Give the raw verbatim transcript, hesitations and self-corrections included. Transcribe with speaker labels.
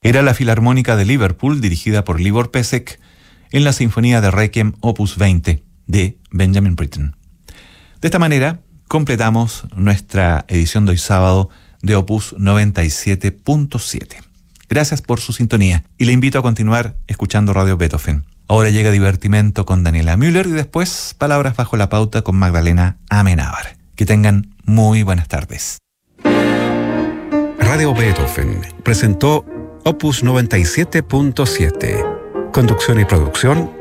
Speaker 1: Era la Filarmónica de Liverpool, dirigida por Libor Pesek, en la Sinfonía de Requiem Opus veinte de Benjamin Britten. De esta manera, completamos nuestra edición de hoy sábado de Opus noventa y siete punto siete. Gracias por su sintonía y le invito a continuar escuchando Radio Beethoven. Ahora llega Divertimento con Daniela Müller y después Palabras bajo la pauta con Magdalena Amenábar. Que tengan muy buenas tardes.
Speaker 2: Radio Beethoven presentó Opus noventa y siete punto siete. Conducción y producción